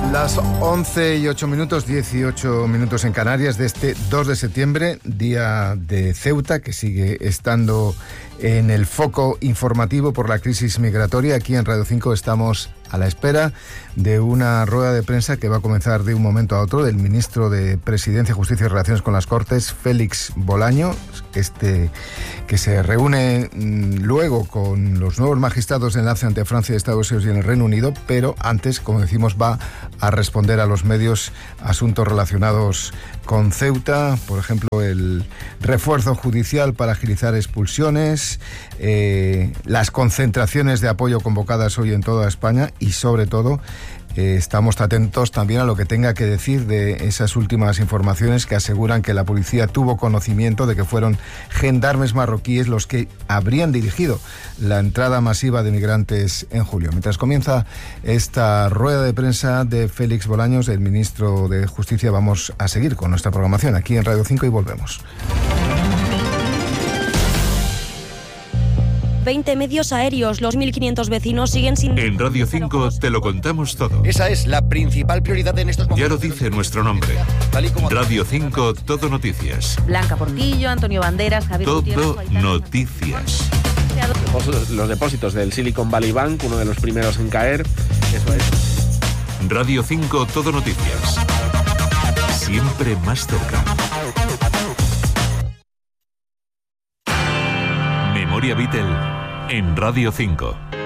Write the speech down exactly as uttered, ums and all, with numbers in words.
Las once y ocho minutos, dieciocho minutos en Canarias de este dos de septiembre, día de Ceuta, que sigue estando en el foco informativo por la crisis migratoria. Aquí en Radio cinco estamos a la espera de una rueda de prensa que va a comenzar de un momento a otro del ministro de Presidencia, Justicia y Relaciones con las Cortes, Félix Bolaño, este que se reúne mmm, luego con los nuevos magistrados de enlace ante Francia, Estados Unidos y en el Reino Unido, pero antes, como decimos, va a responder a los medios asuntos relacionados con Ceuta, por ejemplo, el refuerzo judicial para agilizar expulsiones, eh, las concentraciones de apoyo convocadas hoy en toda España y, sobre todo, eh, estamos atentos también a lo que tenga que decir de esas últimas informaciones que aseguran que la policía tuvo conocimiento de que fueron gendarmes marroquíes los que habrían dirigido la entrada masiva de migrantes en julio. Mientras comienza esta rueda de prensa de Félix Bolaños, el ministro de Justicia, vamos a seguir con nuestra programación aquí en Radio cinco y volvemos. veinte medios aéreos, los mil quinientos vecinos siguen sin... En Radio cinco te lo contamos todo. Esa es la principal prioridad en estos momentos. Ya lo dice nuestro nombre. Radio cinco, Todo Noticias. Blanca Portillo, Antonio Banderas, Javier Todo Gutiérrez, Noticias. Los depósitos del Silicon Valley Bank, uno de los primeros en caer. Eso es. Radio cinco, Todo Noticias. Siempre más cerca. Memoria Beatle en Radio cinco.